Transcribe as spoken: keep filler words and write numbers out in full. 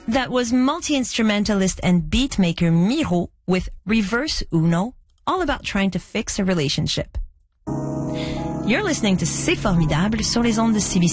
That was multi-instrumentalist and beatmaker Miro with Reverse Uno, all about trying to fix a relationship. You're listening to C'est Formidable sur les ondes de C B C.